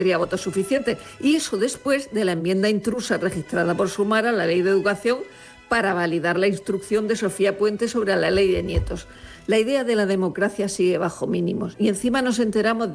tendría votos suficientes. Y eso después de la enmienda intrusa registrada por Sumar a la Ley de Educación para validar la instrucción de Sofía Puente sobre la Ley de Nietos. La idea de la democracia sigue bajo mínimos y encima nos enteramos